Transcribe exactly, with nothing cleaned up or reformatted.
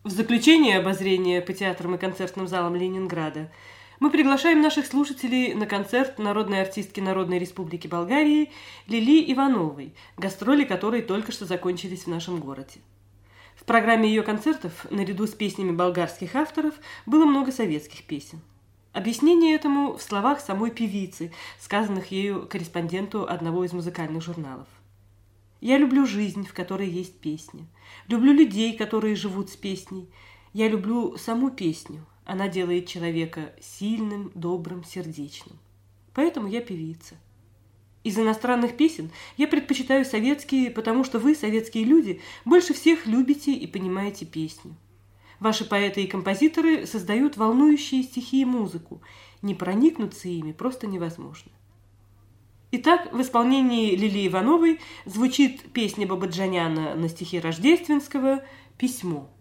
В заключение обозрения по театрам и концертным залам Ленинграда мы приглашаем наших слушателей на концерт народной артистки Народной Республики Болгарии Лили Ивановой, гастроли которой только что закончились в нашем городе. В программе ее концертов, наряду с песнями болгарских авторов, было много советских песен. Объяснение этому в словах самой певицы, сказанных ею корреспонденту одного из музыкальных журналов. «Я люблю жизнь, в которой есть песня. Люблю людей, которые живут с песней. Я люблю саму песню. Она делает человека сильным, добрым, сердечным. Поэтому я певица. Из иностранных песен я предпочитаю советские, потому что вы, советские люди, больше всех любите и понимаете песню. Ваши поэты и композиторы создают волнующие стихи и музыку. Не проникнуться ими просто невозможно». Итак, в исполнении Лили Ивановой звучит песня Бабаджаняна на стихи Рождественского «Письмо».